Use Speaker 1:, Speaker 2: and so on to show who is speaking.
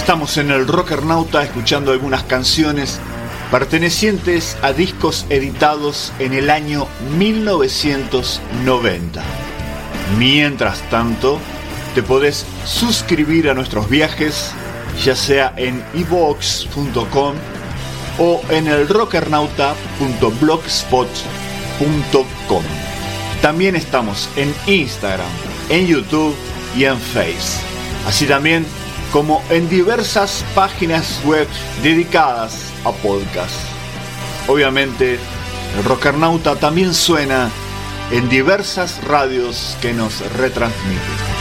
Speaker 1: Estamos en el Rockernauta escuchando algunas canciones pertenecientes a discos editados en el año 1990. Mientras tanto, te podés suscribir a nuestros viajes, ya sea en iVoox.com o en el rockernauta.blogspot.com. También estamos en Instagram, en YouTube y en Face, así también como en diversas páginas web dedicadas a podcast. Obviamente, el Rockernauta también suena en diversas radios que nos retransmiten.